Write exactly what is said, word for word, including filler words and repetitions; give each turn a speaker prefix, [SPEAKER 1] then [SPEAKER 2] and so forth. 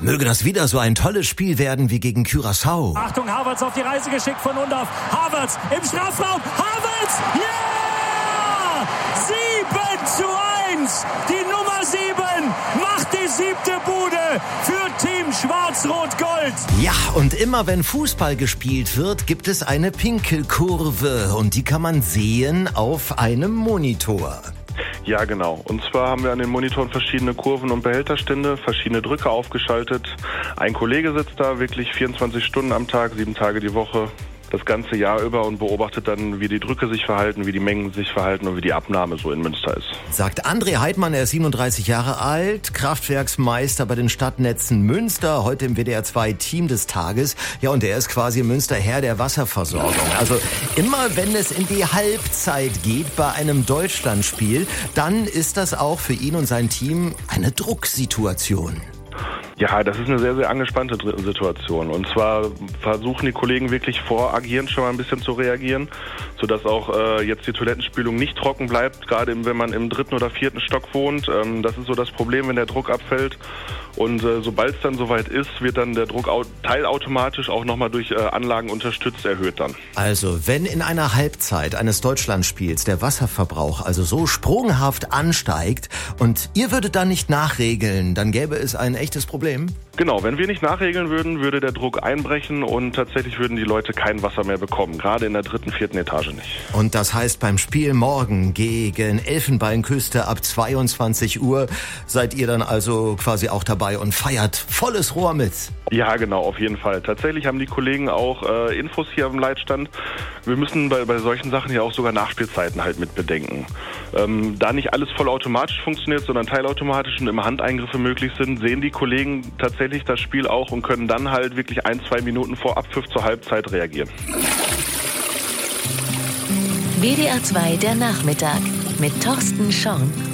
[SPEAKER 1] möge das wieder so ein tolles Spiel werden wie gegen Curaçao.
[SPEAKER 2] Achtung, Havertz auf die Reise geschickt von Undorf. Havertz im Strafraum. Havertz! Ja! sieben zu eins! Die Nummer sieben macht die siebte Bude für Team Schwarz-Rot-Gold.
[SPEAKER 1] Ja, und immer wenn Fußball gespielt wird, gibt es eine Pinkelkurve. Und die kann man sehen auf einem Monitor.
[SPEAKER 3] Ja, genau. Und zwar haben wir an den Monitoren verschiedene Kurven und Behälterstände, verschiedene Drücke aufgeschaltet. Ein Kollege sitzt da wirklich vierundzwanzig Stunden am Tag, sieben Tage die Woche, das ganze Jahr über und beobachtet dann, wie die Drücke sich verhalten, wie die Mengen sich verhalten und wie die Abnahme so in Münster ist.
[SPEAKER 1] Sagt André Heidmann, er ist siebenunddreißig Jahre alt, Kraftwerksmeister bei den Stadtnetzen Münster, heute im W D R zwei Team des Tages. Ja, und er ist quasi im Münster Herr der Wasserversorgung. Also immer wenn es in die Halbzeit geht bei einem Deutschlandspiel, dann ist das auch für ihn und sein Team eine Drucksituation.
[SPEAKER 3] Ja, das ist eine sehr, sehr angespannte Situation. Und zwar versuchen die Kollegen wirklich voragierend schon mal ein bisschen zu reagieren, sodass auch äh, jetzt die Toilettenspülung nicht trocken bleibt, gerade im, wenn man im dritten oder vierten Stock wohnt. Ähm, das ist so das Problem, wenn der Druck abfällt. Und äh, sobald es dann soweit ist, wird dann der Druck au- teilautomatisch auch nochmal durch äh, Anlagen unterstützt erhöht dann.
[SPEAKER 1] Also, wenn in einer Halbzeit eines Deutschlandspiels der Wasserverbrauch also so sprunghaft ansteigt und ihr würdet dann nicht nachregeln, dann gäbe es ein echtes Problem.
[SPEAKER 3] Genau, wenn wir nicht nachregeln würden, würde der Druck einbrechen und tatsächlich würden die Leute kein Wasser mehr bekommen, gerade in der dritten, vierten Etage nicht.
[SPEAKER 1] Und das heißt, beim Spiel morgen gegen Elfenbeinküste ab zweiundzwanzig Uhr seid ihr dann also quasi auch dabei und feiert volles Rohr mit.
[SPEAKER 3] Ja, genau, auf jeden Fall. Tatsächlich haben die Kollegen auch äh, Infos hier am Leitstand. Wir müssen bei, bei solchen Sachen ja auch sogar Nachspielzeiten halt mit bedenken. Ähm, da nicht alles vollautomatisch funktioniert, sondern teilautomatisch und immer Handeingriffe möglich sind, sehen die Kollegen tatsächlich das Spiel auch und können dann halt wirklich ein, zwei Minuten vor Abpfiff zur Halbzeit reagieren.
[SPEAKER 4] W D R zwei der Nachmittag mit Thorsten Schorn.